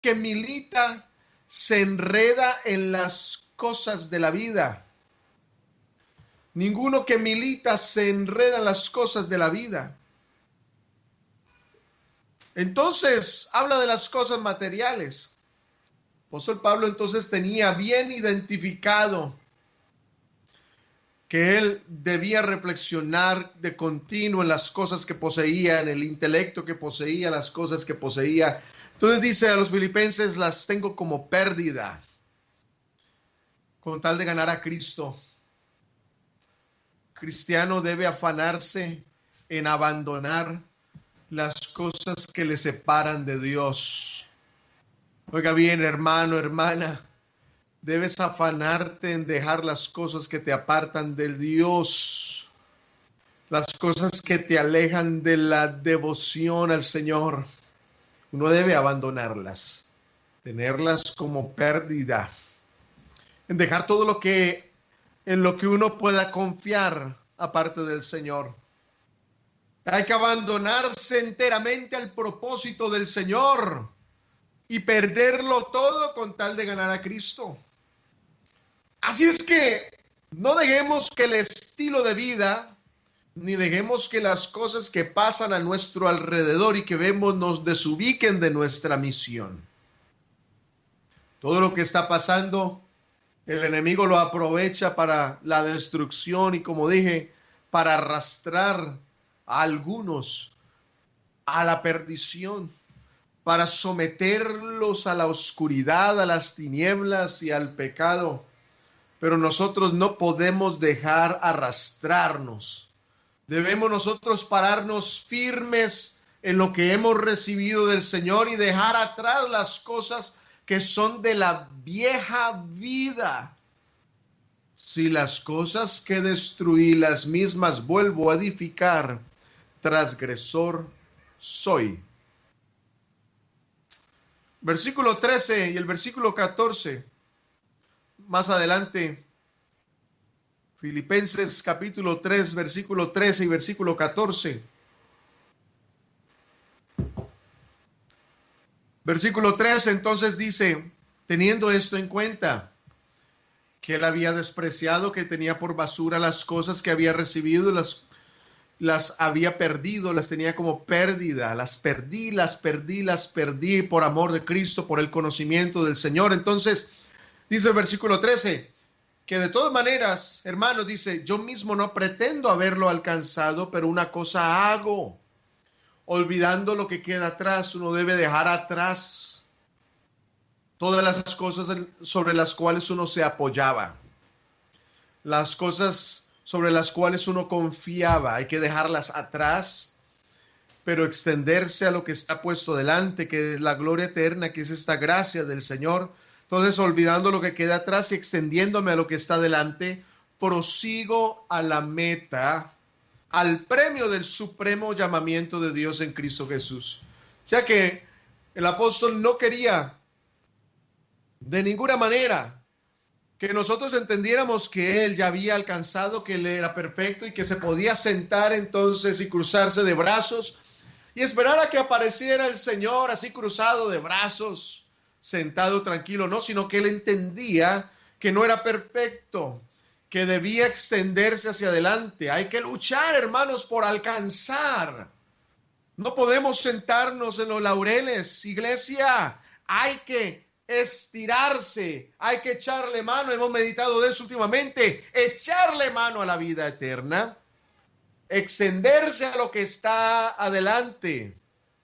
que milita se enreda en las cosas de la vida. Ninguno que milita se enreda en las cosas de la vida. Entonces, habla de las cosas materiales. El apóstol Pablo entonces tenía bien identificado que él debía reflexionar de continuo en las cosas que poseía, en el intelecto que poseía, las cosas que poseía. Entonces dice a los filipenses, las tengo como pérdida, con tal de ganar a Cristo. Cristiano debe afanarse en abandonar las cosas que le separan de Dios. Oiga bien, hermano, hermana, debes afanarte en dejar las cosas que te apartan del Dios, las cosas que te alejan de la devoción al Señor. Uno debe abandonarlas, tenerlas como pérdida, en dejar todo lo que en lo que uno pueda confiar aparte del Señor. Hay que abandonarse enteramente al propósito del Señor y perderlo todo con tal de ganar a Cristo. Así es que no dejemos que el estilo de vida, ni dejemos que las cosas que pasan a nuestro alrededor y que vemos nos desubiquen de nuestra misión. Todo lo que está pasando, el enemigo lo aprovecha para la destrucción y, como dije, para arrastrar a algunos a la perdición, para someterlos a la oscuridad, a las tinieblas y al pecado. Pero nosotros no podemos dejar arrastrarnos. Debemos nosotros pararnos firmes en lo que hemos recibido del Señor y dejar atrás las cosas que son de la vieja vida. Si las cosas que destruí, las mismas vuelvo a edificar, transgresor soy. Versículo 13 y el versículo 14. Más adelante, Filipenses capítulo 3, versículo 13 y versículo 14. Versículo 13 entonces dice, teniendo esto en cuenta, que él había despreciado, que tenía por basura las cosas que había recibido, las había perdido, las tenía como pérdida, las perdí por amor de Cristo, por el conocimiento del Señor. Entonces, dice el versículo 13, que de todas maneras, hermanos, dice, yo mismo no pretendo haberlo alcanzado, pero una cosa hago, olvidando lo que queda atrás. Uno debe dejar atrás todas las cosas sobre las cuales uno se apoyaba, las cosas sobre las cuales uno confiaba, hay que dejarlas atrás, pero extenderse a lo que está puesto delante, que es la gloria eterna, que es esta gracia del Señor. Entonces, olvidando lo que queda atrás y extendiéndome a lo que está delante, prosigo a la meta, al premio del supremo llamamiento de Dios en Cristo Jesús. O sea que el apóstol no quería de ninguna manera que nosotros entendiéramos que él ya había alcanzado, que él era perfecto y que se podía sentar entonces y cruzarse de brazos y esperar a que apareciera el Señor así cruzado de brazos, sentado tranquilo. No, sino que él entendía que no era perfecto, que debía extenderse hacia adelante. Hay que luchar, hermanos, por alcanzar. No podemos sentarnos en los laureles, iglesia. Hay que estirarse, hay que echarle mano. Hemos meditado de eso últimamente. Echarle mano a la vida eterna, extenderse a lo que está adelante.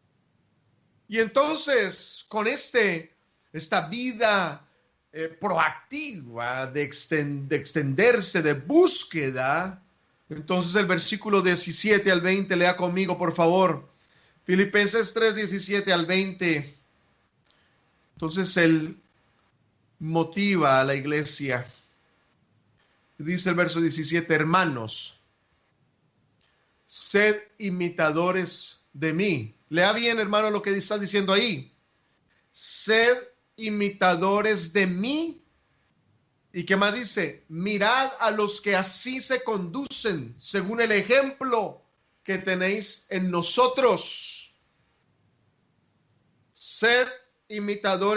Y entonces, con esta vida proactiva de extenderse, de búsqueda, entonces el versículo 17 al 20, lea conmigo, por favor. Filipenses 3, 17 al 20. Entonces él motiva a la iglesia. Dice el verso 17, hermanos, sed imitadores de mí. Lea bien, hermano, lo que está diciendo ahí. Sed imitadores de mí. ¿Y qué más dice? Mirad a los que así se conducen, según el ejemplo que tenéis en nosotros. Sed imitadores